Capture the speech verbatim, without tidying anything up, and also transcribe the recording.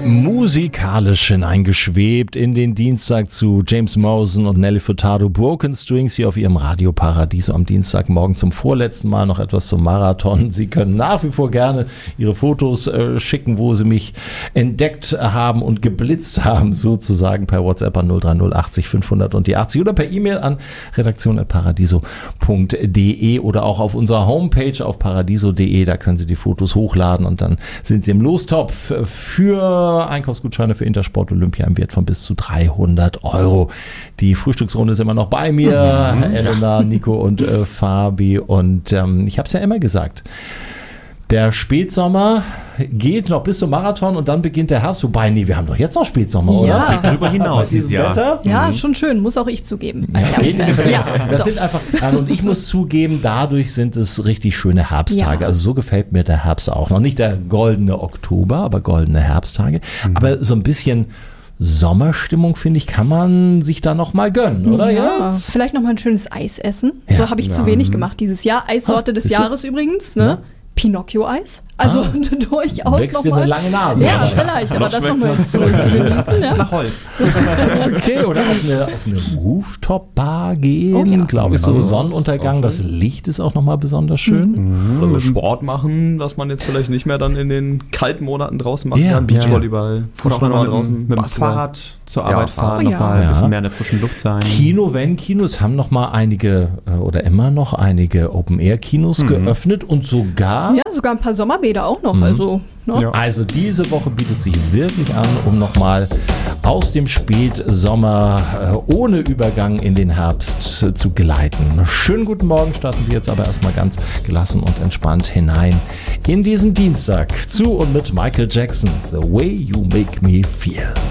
Musikalisch hineingeschwebt in den Dienstag zu James Morrison und Nelly Furtado, Broken Strings hier auf ihrem Radio Paradiso am Dienstagmorgen zum vorletzten Mal noch etwas zum Marathon. Sie können nach wie vor gerne Ihre Fotos äh, schicken, wo Sie mich entdeckt haben und geblitzt haben, sozusagen per WhatsApp an null drei null achtzig fünfhundert und die achtzig oder per E-Mail an redaktion at paradiso punkt de oder auch auf unserer Homepage auf paradiso punkt de. Da können Sie die Fotos hochladen und dann sind Sie im Lostopf für Einkaufsgutscheine für Intersport Olympia im Wert von bis zu dreihundert Euro. Die Frühstücksrunde ist immer noch bei mir, mhm. Elena, Nico und äh, Fabi. Und ähm, ich habe es ja immer gesagt, der Spätsommer geht noch bis zum Marathon und dann beginnt der Herbst. Wobei, nee, wir haben doch jetzt noch Spätsommer, oder? Ja. Geht drüber hinaus dieses Jahr. Wetter? Ja, mhm. schon schön, muss auch ich zugeben. Als ja, ja, das doch. sind einfach, und ich muss zugeben, dadurch sind es richtig schöne Herbsttage. Ja. Also so gefällt mir der Herbst auch. Noch nicht der goldene Oktober, aber goldene Herbsttage. Mhm. Aber so ein bisschen Sommerstimmung, finde ich, kann man sich da noch mal gönnen, oder? Ja, jetzt? Vielleicht noch mal ein schönes Eis essen. Ja. So habe ich ja. zu wenig gemacht dieses Jahr. Eissorte ah, des Jahres übrigens, ne? Ja. Pinocchio-Eis. Also ah, durchaus wächst nochmal. Eine lange Nase. Ja, vielleicht, aber das nochmal zu, zu genießen. Ja. Nach Holz. Okay, oder auf eine, auf eine Rooftop-Bar gehen, oh, ja. glaube ich, so genau. Sonnenuntergang. Das Licht ist auch nochmal besonders schön. Mhm. Also Sport machen, was man jetzt vielleicht nicht mehr dann in den kalten Monaten draußen machen ja. kann. Beachvolleyball, Fußball mal draußen, mit dem Fahrrad zur Arbeit ja, fahren, oh, nochmal ja. ein bisschen mehr in der frischen Luft sein. Kino, wenn Kinos haben nochmal einige oder immer noch einige Open-Air-Kinos mhm. geöffnet und sogar... Ja, sogar ein paar Sommerbäder auch noch, mhm. also... Ne? Ja. Also diese Woche bietet sich wirklich an, um nochmal aus dem Spätsommer äh, ohne Übergang in den Herbst äh, zu gleiten. Schönen guten Morgen, starten Sie jetzt aber erstmal ganz gelassen und entspannt hinein in diesen Dienstag zu und mit Michael Jackson. The Way You Make Me Feel.